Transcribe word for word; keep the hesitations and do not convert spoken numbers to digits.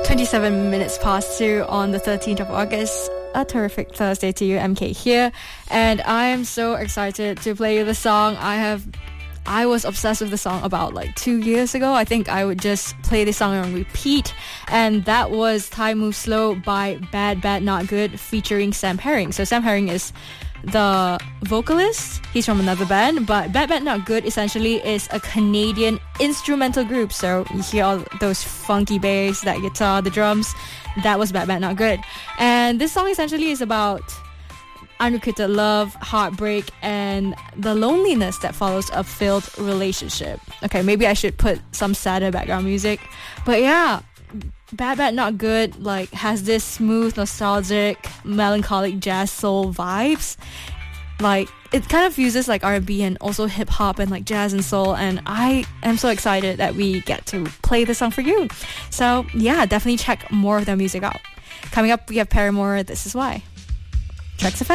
twenty-seven minutes past two on the thirteenth of August. A terrific Thursday to you, M K here. And I am so excited to play you the song. I have... I was obsessed with the song about like two years ago. I think I would just play this song on repeat. And that was Time Moves Slow by Bad Bad Not Good featuring Sam Herring. So Sam Herring is the vocalist. He's from another band, but Bad Bad Not Good essentially is a Canadian instrumental group. So you hear all those funky bass, that guitar, the drums. That was Bad Bad Not Good. And this song essentially is about unrequited love, heartbreak, and the loneliness that follows a failed relationship. Okay, maybe I should put some sadder background music, but yeah, Bad Bad Not Good like has this smooth, nostalgic, melancholic jazz soul vibes. Like it kind of fuses like R and B and also hip hop and like jazz and soul, and I am so excited that we get to play this song for you. So yeah, definitely check more of their music out. Coming up, we have Paramore, This Is Why. Trax F M.